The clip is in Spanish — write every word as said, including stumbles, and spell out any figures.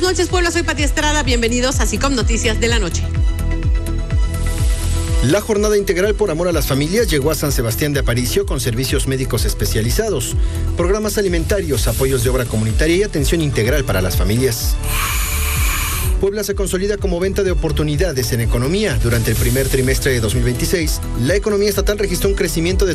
noches, Puebla, soy Pati Estrada, bienvenidos a SICOM Noticias de la Noche. La jornada integral por amor a las familias llegó a San Sebastián de Aparicio con servicios médicos especializados, programas alimentarios, apoyos de obra comunitaria y atención integral para las familias. Puebla se consolida como venta de oportunidades en economía. Durante el primer trimestre de dos mil veintiséis, la economía estatal registró un crecimiento de